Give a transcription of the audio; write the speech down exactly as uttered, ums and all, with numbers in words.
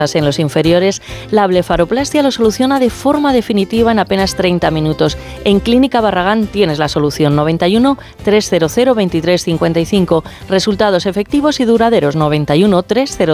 en los inferiores, la blefaroplastia lo soluciona de forma definitiva en apenas treinta minutos. En Clínica Barragán tienes la solución. Noventa y uno, trescientos, veintitrés cincuenta y cinco. Resultados efectivos y duraderos. Noventa y uno, trescientos